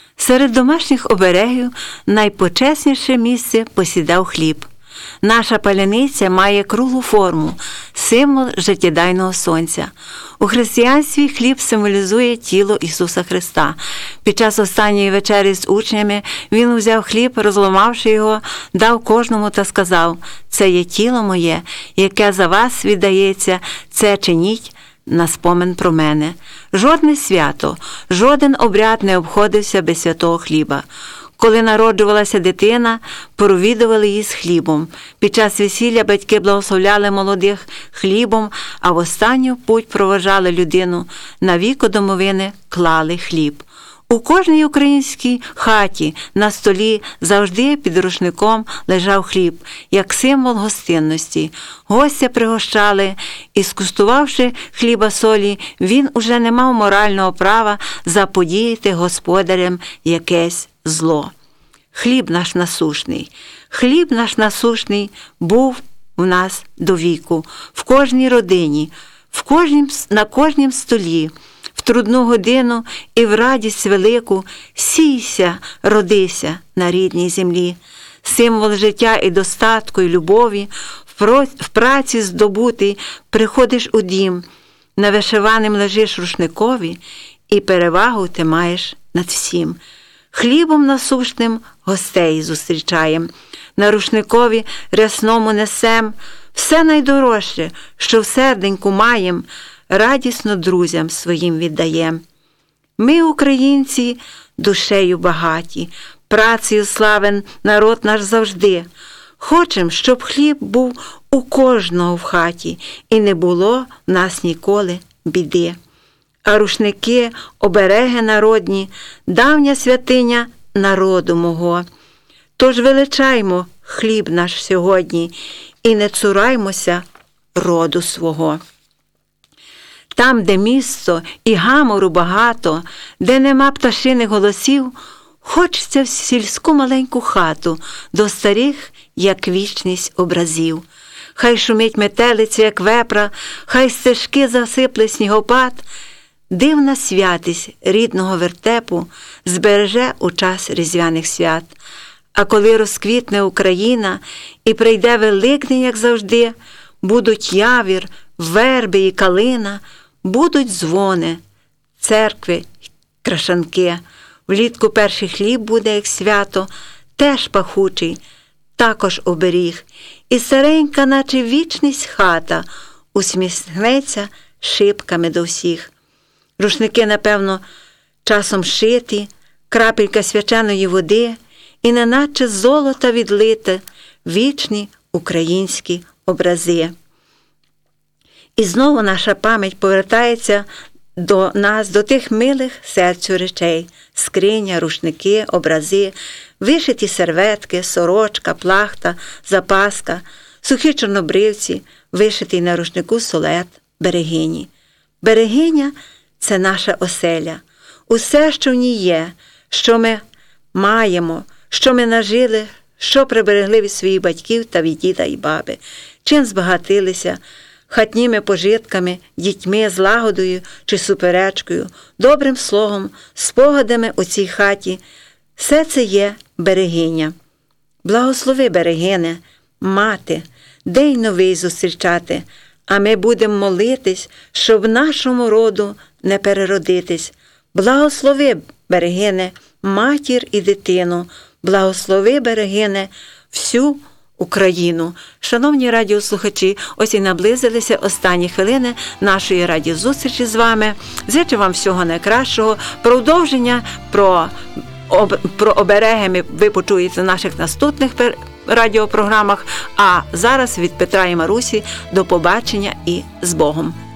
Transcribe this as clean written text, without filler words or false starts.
Серед домашніх оберегів найпочесніше місце посідав хліб. Наша паляниця має круглу форму – символ життєдайного сонця. У християнстві хліб символізує тіло Ісуса Христа. Під час останньої вечері з учнями Він узяв хліб, розламавши його, дав кожному та сказав: «Це є тіло моє, яке за вас віддається, це чиніть на спомин про мене». Жодне свято, жоден обряд не обходився без святого хліба. Коли народжувалася дитина, провідували її з хлібом. Під час весілля батьки благословляли молодих хлібом, а в останню путь проважали людину. На віко домовини клали хліб. У кожній українській хаті на столі завжди під рушником лежав хліб, як символ гостинності. Гостя пригощали, і, скуштувавши хліба солі, він уже не мав морального права заподіяти господарям якесь зло. Хліб наш насущний був у нас до віку, в кожній родині, на кожнім столі. В трудну годину і в радість велику сійся, родися на рідній землі. Символ життя і достатку, і любові, в праці здобутий приходиш у дім, на вишиваним лежиш рушникові, і перевагу ти маєш над всім. Хлібом насущним гостей зустрічаєм, на рушникові рясному несем, все найдорожче, що в серденьку маєм, радісно друзям своїм віддаєм. Ми, українці, душею багаті, працею славен народ наш завжди. Хочем, щоб хліб був у кожного в хаті, і не було в нас ніколи біди. А рушники, обереги народні, давня святиня народу мого. Тож величаймо хліб наш сьогодні і не цураймося роду свого. Там, де місто і гамору багато, де нема пташиних голосів, хочеться в сільську маленьку хату, до старих, як вічність образів. Хай шумить метелиця, як вепра, хай стежки засипле снігопад, дивна святість рідного вертепу збереже у час різдвяних свят. А коли розквітне Україна і прийде Великдень, як завжди, будуть явір, верби і калина, будуть дзвони, церкви, крашанки. Влітку перший хліб буде, як свято, теж пахучий, також оберіг. І старенька, наче вічність хата, усміхнеться шибками до всіх. Рушники, напевно, часом шиті, крапелька свяченої води, і неначе золота відлите вічні українські образи. І знову наша пам'ять повертається до нас, до тих милих серцю речей: скриня, рушники, образи, вишиті серветки, сорочка, плахта, запаска, сухі чорнобривці, вишитий на рушнику солет, берегині. Берегиня – це наша оселя. Усе, що в ній є, що ми маємо, що ми нажили, що приберегли від своїх батьків та від діда і баби, чим збагатилися, хатніми пожитками, дітьми, злагодою чи суперечкою, добрим словом, спогадами у цій хаті. Все це є берегиня. Благослови, берегине, мати, день новий зустрічати, а ми будемо молитись, щоб нашому роду не переродитись. Благослови, берегине, матір і дитину, благослови, берегине, всю Україну. Шановні радіослухачі, ось і наблизилися останні хвилини нашої радіозустрічі з вами. Зичу вам всього найкращого. Продовження про обереги ви почуєте в наших наступних радіопрограмах. А зараз від Петра і Марусі до побачення і з Богом.